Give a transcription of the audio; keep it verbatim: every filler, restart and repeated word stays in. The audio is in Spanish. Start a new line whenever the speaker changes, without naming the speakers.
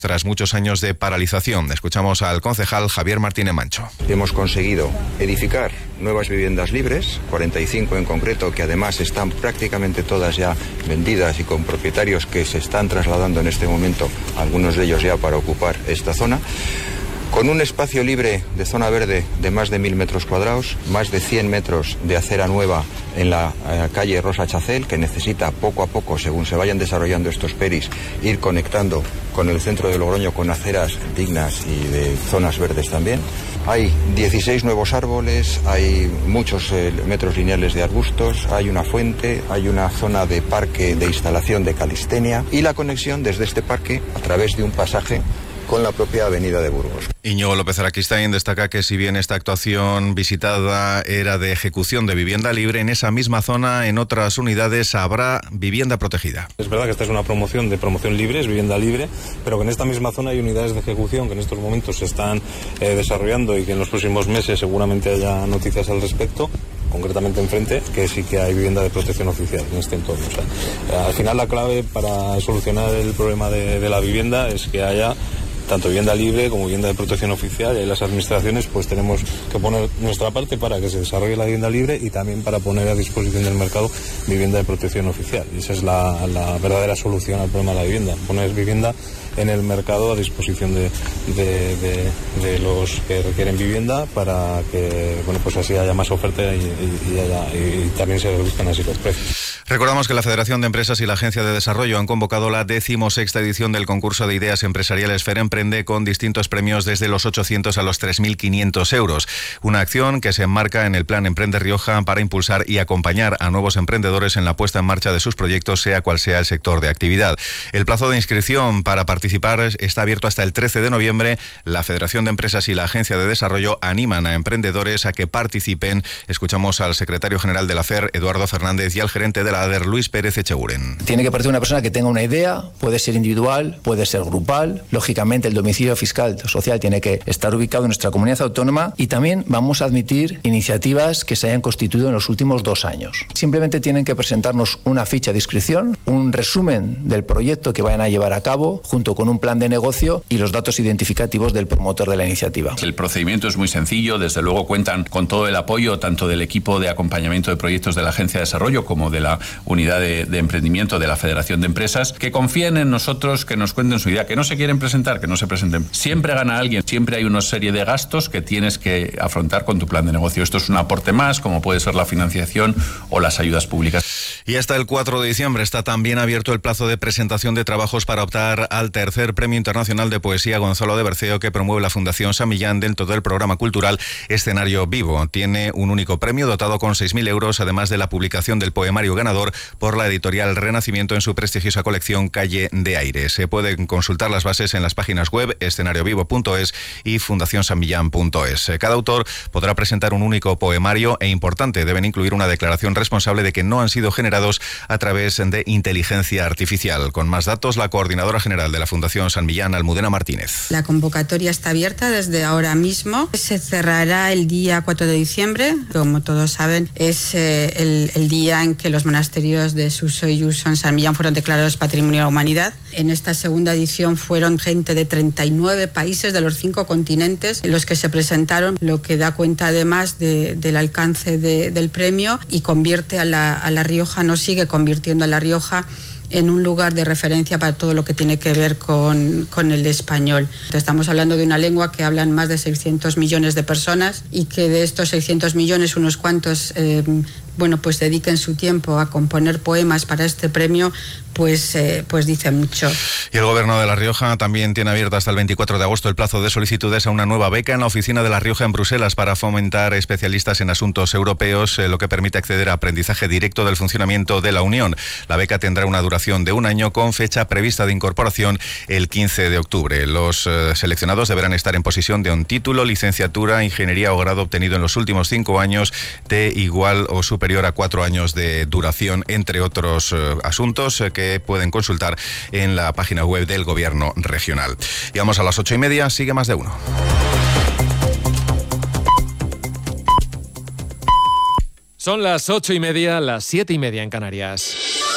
tras muchos años de paralización. Escuchamos al concejal Javier Martínez Mancho.
Hemos conseguido edificar nuevas viviendas libres, cuarenta y cinco en concreto, que además están prácticamente todas ya vendidas y con propietarios que se están trasladando en este momento, algunos de ellos ya para ocupar esta zona. Con un espacio libre de zona verde de más de mil metros cuadrados, más de cien metros de acera nueva en la eh, calle Rosa Chacel, que necesita poco a poco, según se vayan desarrollando estos peris, ir conectando con el centro de Logroño con aceras dignas y de zonas verdes también. Hay dieciséis nuevos árboles, hay muchos eh, metros lineales de arbustos, hay una fuente, hay una zona de parque de instalación de calistenia y la conexión desde este parque a través de un pasaje con la propia avenida de Burgos.
Íñigo López Araquistain destaca que si bien esta actuación visitada era de ejecución de vivienda libre, en esa misma zona, en otras unidades, habrá vivienda protegida.
Es verdad que esta es una promoción de promoción libre, es vivienda libre, pero que en esta misma zona hay unidades de ejecución que en estos momentos se están eh, desarrollando y que en los próximos meses seguramente haya noticias al respecto. Concretamente enfrente, que sí que hay vivienda de protección oficial en este entorno. O sea, al final la clave para solucionar el problema de, de la vivienda es que haya tanto vivienda libre como vivienda de protección oficial, y las administraciones pues tenemos que poner nuestra parte para que se desarrolle la vivienda libre y también para poner a disposición del mercado vivienda de protección oficial. Y esa es la, la verdadera solución al problema de la vivienda, poner vivienda en el mercado a disposición de, de, de, de los que requieren vivienda para que bueno pues así haya más oferta y, y, y, haya, y también se reduzcan así los precios.
Recordamos que la Federación de Empresas y la Agencia de Desarrollo han convocado la decimosexta edición del concurso de ideas empresariales FER Emprende, con distintos premios desde los ochocientos a los tres mil quinientos euros. Una acción que se enmarca en el Plan Emprende Rioja para impulsar y acompañar a nuevos emprendedores en la puesta en marcha de sus proyectos, sea cual sea el sector de actividad. El plazo de inscripción para participar está abierto hasta el trece de noviembre. La Federación de Empresas y la Agencia de Desarrollo animan a emprendedores a que participen. Escuchamos al secretario general de la FER, Eduardo Fernández, y al gerente de la A D E R, Luis Pérez Echeguren.
Tiene que partir una persona que tenga una idea, puede ser individual, puede ser grupal. Lógicamente, el domicilio fiscal social tiene que estar ubicado en nuestra comunidad autónoma, y también vamos a admitir iniciativas que se hayan constituido en los últimos dos años. Simplemente tienen que presentarnos una ficha de inscripción, un resumen del proyecto que vayan a llevar a cabo, junto con un plan de negocio y los datos identificativos del promotor de la iniciativa.
El procedimiento es muy sencillo, desde luego cuentan con todo el apoyo tanto del equipo de acompañamiento de proyectos de la Agencia de Desarrollo como de la unidad de, de emprendimiento de la Federación de Empresas, que confíen en nosotros, que nos cuenten su idea, que no se quieren presentar, que no se presenten. Siempre gana alguien, siempre hay una serie de gastos que tienes que afrontar con tu plan de negocio. Esto es un aporte más, como puede ser la financiación o las ayudas públicas.
Y hasta el cuatro de diciembre está también abierto el plazo de presentación de trabajos para optar al tercer Premio Internacional de Poesía Gonzalo de Berceo, que promueve la Fundación San Millán dentro del programa cultural Escenario Vivo. Tiene un único premio dotado con seis mil euros, además de la publicación del poemario ganador por la editorial Renacimiento en su prestigiosa colección Calle de Aire. Se pueden consultar las bases en las páginas web escenario vivo punto es y fundación san millán punto es. Cada autor podrá presentar un único poemario e, importante, deben incluir una declaración responsable de que no han sido generados a través de inteligencia artificial. Con más datos, la coordinadora general de la Fundación San Millán, Almudena Martínez.
La convocatoria está abierta desde ahora mismo. Se cerrará el día cuatro de diciembre. Como todos saben, es eh, el, el día en que los monasterios de Suso y Yuso en San Millán fueron declarados Patrimonio de la Humanidad. En esta segunda edición fueron gente de treinta y nueve países de los cinco continentes los que se presentaron, lo que da cuenta además de, del alcance de, del premio, y convierte a la, a La Rioja, nos sigue convirtiendo a La Rioja en un lugar de referencia para todo lo que tiene que ver con, con el español. Estamos hablando de una lengua que hablan más de seiscientos millones de personas, y que de estos seiscientos millones, unos cuantos eh, bueno, pues dediquen su tiempo a componer poemas para este premio, pues, eh, pues dice mucho.
Y el Gobierno de La Rioja también tiene abierto hasta el veinticuatro de agosto el plazo de solicitudes a una nueva beca en la oficina de La Rioja en Bruselas para fomentar especialistas en asuntos europeos, eh, lo que permite acceder a aprendizaje directo del funcionamiento de la Unión. La beca tendrá una duración de un año con fecha prevista de incorporación el quince de octubre. Los eh, seleccionados deberán estar en posesión de un título, licenciatura, ingeniería o grado obtenido en los últimos cinco años de igual o superior a cuatro años de duración, entre otros eh, asuntos eh, que pueden consultar en la página web del Gobierno regional. Y vamos a las ocho y media, sigue Más de Uno.
Son las ocho y media, las siete y media en Canarias.